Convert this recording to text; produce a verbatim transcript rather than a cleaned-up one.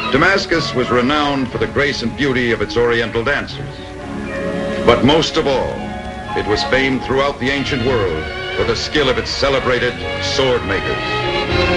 Damascus was renowned for the grace and beauty of its oriental dancers. But most of all, it was famed throughout the ancient world for the skill of its celebrated sword makers.